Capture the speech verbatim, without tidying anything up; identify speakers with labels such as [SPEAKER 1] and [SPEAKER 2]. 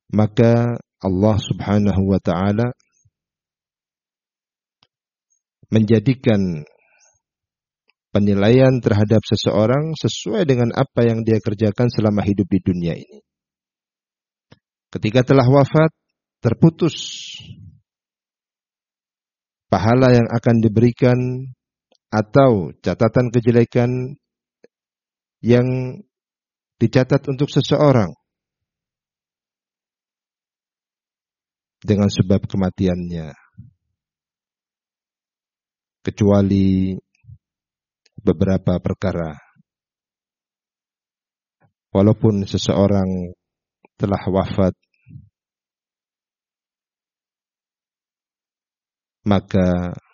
[SPEAKER 1] maka Allah Subhanahu wa ta'ala menjadikan penilaian terhadap seseorang sesuai dengan apa yang dia kerjakan selama hidup di dunia ini. Ketika telah wafat, terputus pahala yang akan diberikan atau catatan kejelekan yang dicatat untuk seseorang dengan sebab kematiannya, kecuali beberapa perkara. Walaupun seseorang telah wafat, maka